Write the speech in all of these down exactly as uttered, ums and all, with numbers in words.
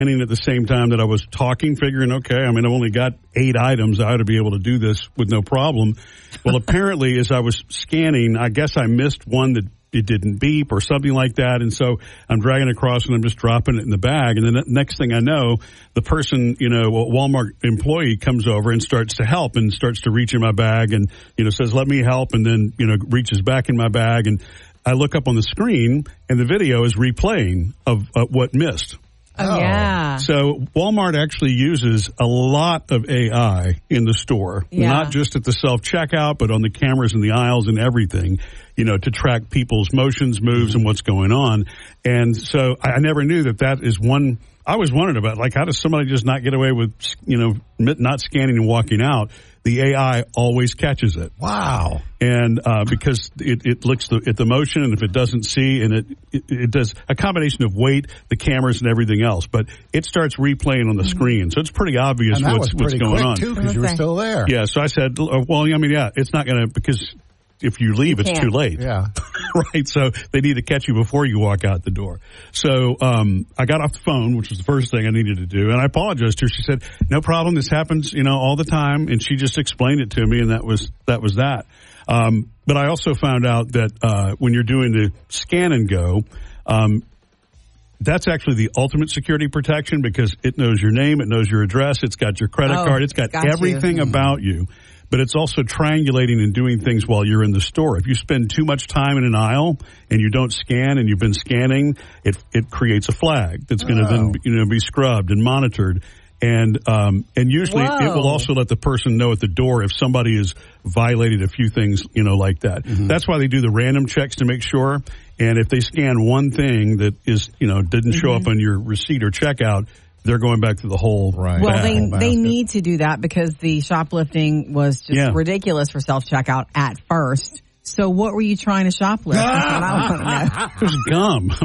at the same time that I was talking, figuring, okay, I mean, I've only got eight items. I ought to be able to do this with no problem. Well, apparently, as I was scanning, I guess I missed one that it didn't beep or something like that. And so I'm dragging across and I'm just dropping it in the bag. And then the next thing I know, the person, you know, a Walmart employee comes over and starts to help and starts to reach in my bag and, you know, says, let me help. And then, you know, reaches back in my bag. And I look up on the screen and the video is replaying of uh, what missed. Oh, yeah. So Walmart actually uses a lot of A I in the store, yeah. not just at the self-checkout, but on the cameras in the aisles and everything, you know, to track people's motions, moves, and what's going on. And so I never knew that that is one. I was wondering about, like, how does somebody just not get away with, you know, not scanning and walking out? The A I always catches it. Wow. And uh, because it, it looks the, at the motion, and if it doesn't see, and it, it it does a combination of weight, the cameras, and everything else. But it starts replaying on the screen. So it's pretty obvious and that what's, was pretty what's going quick on. too, because you were still there. Yeah, so I said, well, I mean, yeah, it's not going to, because if you leave, you it's can't. too late. Yeah. Right, so they need to catch you before you walk out the door. So um, I got off the phone, which was the first thing I needed to do, and I apologized to her. She said, no problem, this happens, you know, all the time, and she just explained it to me, and that was that. Was that. Um, but I also found out that uh, when you're doing the scan and go, um, that's actually the ultimate security protection because it knows your name, it knows your address, it's got your credit oh, card, it's got, got everything you. about you. But it's also triangulating and doing things while you're in the store. If you spend too much time in an aisle and you don't scan and you've been scanning, it it creates a flag that's going to Oh. then you know be scrubbed and monitored. And um, and usually Whoa. it will also let the person know at the door if somebody has violated a few things, you know, like that. Mm-hmm. That's why they do the random checks to make sure. And if they scan one thing that is, you know, didn't show Mm-hmm. up on your receipt or checkout, they're going back to the whole. Right. Well, bag. they Whole they basket. need to do that because the shoplifting was just Yeah. ridiculous for self-checkout at first. So what were you trying to shoplift? That's what I want to know. It was gum. I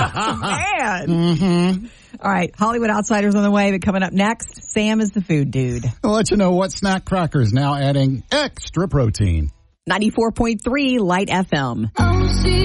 mean, Man. Mm-hmm. All right, Hollywood Outsiders on the way, but coming up next, Sam is the food dude. I'll let you know what snack crackers now adding extra protein. ninety-four point three Light F M.